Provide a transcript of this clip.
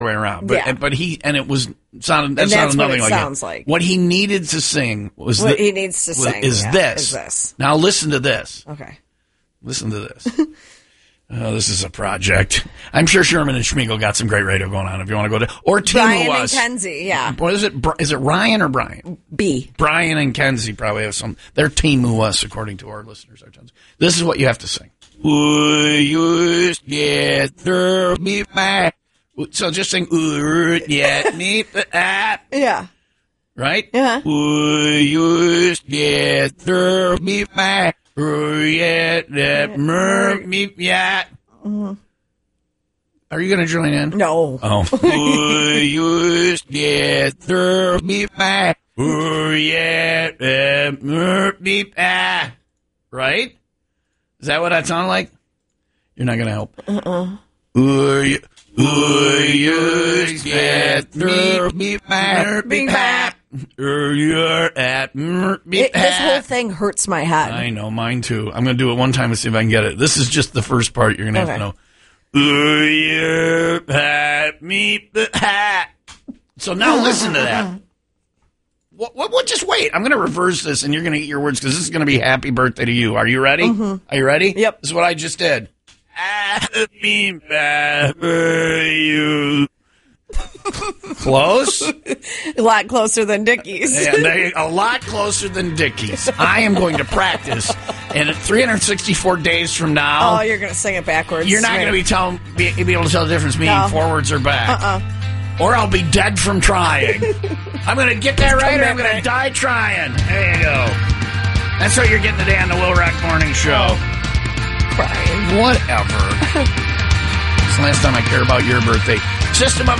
way around. But it was sounded nothing like sounds it. Like. What he needed to sing was this. Now listen to this. Okay. Listen to this. This is a project. I'm sure Sherman and Schmiegel got some great radio going on if you want to go to. Or Team Brian Who and Was. Kenzie, yeah. What is it? Is it Ryan or Brian? B. Brian and Kenzie probably have some. They're Team Who Was, according to our listeners. This is what you have to sing. So just sing. Yeah. Right? Yeah. Mm-hmm. Are you going to join in? No. Oh. Right? Is that what that sounded like? You're not going to help. This whole thing hurts my head. I know, mine too. I'm going to do it one time and see if I can get it. This is just the first part. You're going to have to know. So now listen to that. What? Just wait. I'm going to reverse this, and you're going to get your words because this is going to be happy birthday to you. Are you ready? Mm-hmm. Are you ready? Yep. This is what I just did. Happy birthday. Close? A lot closer than Dickie's. A lot closer than Dickie's. I am going to practice, and at 364 days from now... Oh, you're going to sing it backwards. You're not going to be able to tell the difference between forwards or back. Or I'll be dead from trying. I'm going to get that right, or I'm going to die trying. There you go. That's what you're getting today on the Will Rock Morning Show. Brian. Whatever. It's the last time I care about your birthday. System of